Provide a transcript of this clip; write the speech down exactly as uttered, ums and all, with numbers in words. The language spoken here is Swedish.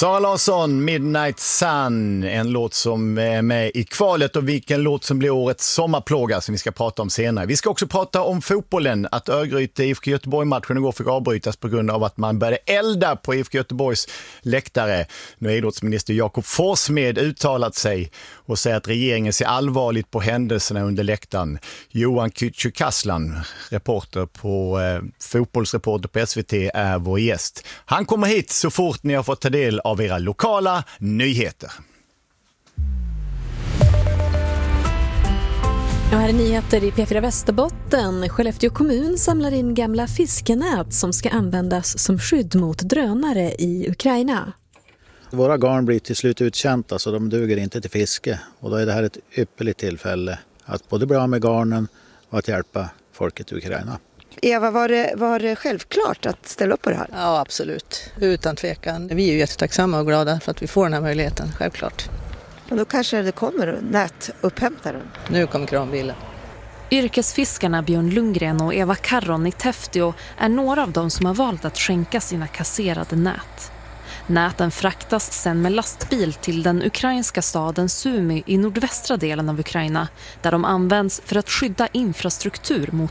Sara Larsson, Midnight Sun, en låt som är med i kvalet och vilken låt som blir årets sommarplåga som vi ska prata om senare. Vi ska också prata om fotbollen, att Örgryte I F K Göteborg-matchen igår fick avbrytas på grund av att man började elda på I F K Göteborgs läktare. Nu har idrottsminister Jakob Forssmed uttalat sig och säger att regeringen ser allvarligt på händelserna under läktaren. Johan Kücükaslan, reporter på eh, fotbollsreporter på S V T, är vår gäst. Han kommer hit så fort ni har fått ta del av era lokala nyheter. Ja, här är nyheter i P fyra Västerbotten. Skellefteå kommun samlar in gamla fiskenät som ska användas som skydd mot drönare i Ukraina. Våra garn blir till slut uttjänta så de duger inte till fiske. Och då är det här ett ypperligt tillfälle att både bli av med garnen och att hjälpa folket i Ukraina. Eva, var det, var det självklart att ställa upp på det här? Ja, absolut. Utan tvekan. Vi är ju jättetacksamma och glada för att vi får den här möjligheten, självklart. Och då kanske det kommer nätupphämtaren. Nu kommer kranbilen. Yrkesfiskarna Björn Lundgren och Eva Karron i Täftio är några av dem som har valt att skänka sina kasserade nät. Näten fraktas sen med lastbil till den ukrainska staden Sumy i nordvästra delen av Ukraina, där de används för att skydda infrastruktur mot